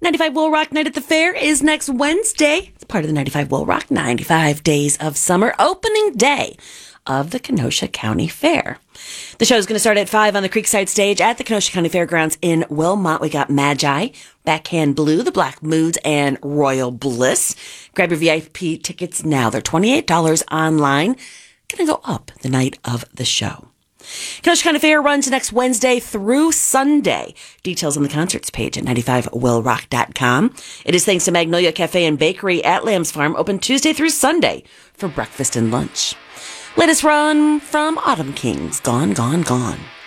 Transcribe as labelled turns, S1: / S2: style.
S1: 95 Will Rock Night at the Fair is next Wednesday. It's part of the 95 Will Rock 95 Days of Summer opening day of the Kenosha County Fair. The show is going to start at 5 on the Creekside stage at the Kenosha County Fairgrounds in Wilmot. We got Magi, Backhand Blue, The Black Moods, and Royal Bliss. Grab your VIP tickets now. They're $28 online. Going to go up the night of the show. Kenosha County Fair runs next Wednesday through Sunday. Details on the concerts page at 95willrock.com. It is thanks to Magnolia Cafe and Bakery at Lamb's Farm, open Tuesday through Sunday for breakfast and lunch. Latest run from Autumn Kings, Gone, Gone, Gone.